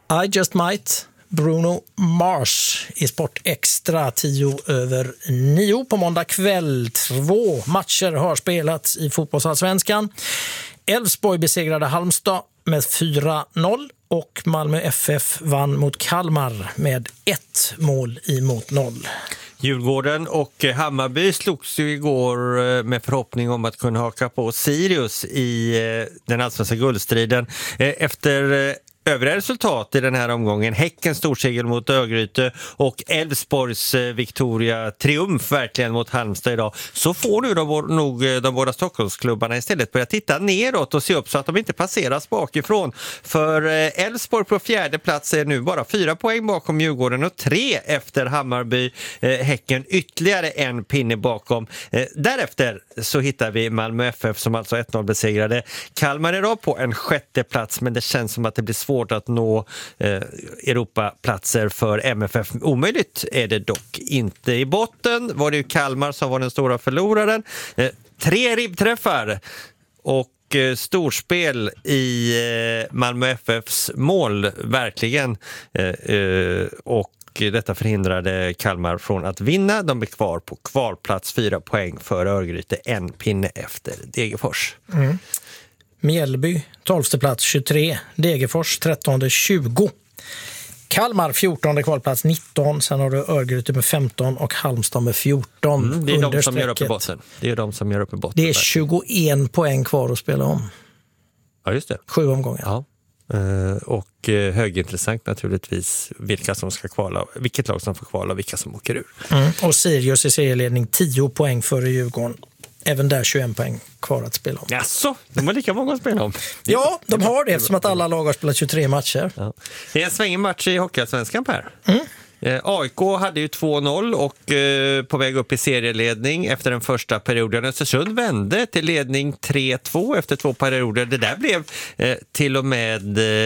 I Just Might, Bruno Mars i Sport Extra 9:10 på måndag kväll. 2 matcher har spelats i fotbollsallsvenskan. Elfsborg besegrade Halmstad med 4-0 och Malmö FF vann mot Kalmar med 1-0. Djurgården och Hammarby slogs ju igår med förhoppning om att kunna haka på Sirius i den allsvenska guldstriden. Efter övriga resultat i den här omgången, Häckens storseger mot Örgryte och Elfsborgs Victoria triumf verkligen mot Halmstad idag, så får nu de båda Stockholmsklubbarna istället börja titta neråt och se upp så att de inte passeras bakifrån. För Elfsborg på 4:e plats är nu bara 4 poäng bakom Djurgården och 3 efter Hammarby. Häcken ytterligare en pinne bakom. Därefter så hittar vi Malmö FF som alltså 1-0 besegrade Kalmar idag på en 6:e plats, men det känns som att det blir svårt att nå Europaplatser för MFF. Omöjligt är det dock inte. I botten var det ju Kalmar som var den stora förloraren. 3 ribbträffar och storspel i Malmö FFs mål, verkligen. Och detta förhindrade Kalmar från att vinna. De blir kvar på kvalplats, 4 poäng för Örgryte, en pinne efter Degerfors. Mjällby 12:e plats 23, Degerfors 13:e 20. Kalmar 14:e kvalplats 19, sen har du Örgryte med 15 och Halmstad med 14. Det är de som gör upp i botten. Det är 21 poäng kvar att spela om. Ja, just det. 7 omgångar. Ja. Och högintressant naturligtvis vilket lag som får kvala och vilka som åker ur. Och Sirius i serieledning 10 poäng före Djurgården. Även där 21 poäng kvar att spela om. Jaså, de har lika många att spela om. Ja, de har det eftersom att alla lag har spelat 23 matcher. Ja. Det är en svängig match i Hockeyallsvenskan, Per. AIK hade ju 2-0 och på väg upp i serieledning efter den första perioden. Östersund vände till ledning 3-2 efter 2 perioder. Det där blev till och med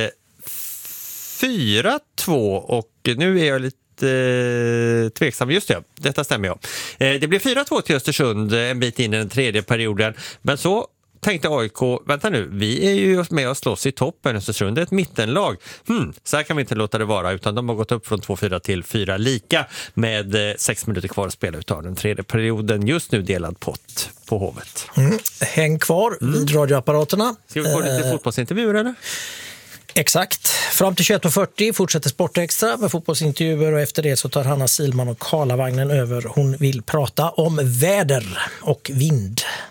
4-2 och nu är jag lite tveksam. Just det, detta stämmer jag. Det blev 4-2 till Östersund en bit in i den 3:e perioden. Men så tänkte AIK, vänta nu, vi är ju med och slåss i toppen. Östersund är ett mittenlag. Så här kan vi inte låta det vara, utan de har gått upp från 2-4 till 4 lika med 6 minuter kvar att spela utav den 3:e perioden. Just nu delad pott på Hovet. Häng kvar vid radioapparaterna. Ska vi få lite fotbollsintervjuer eller? Exakt. Fram till 21:40 fortsätter Sport Extra med fotbollsintervjuer och efter det så tar Hanna Silman och Karlavagnen över. Hon vill prata om väder och vind.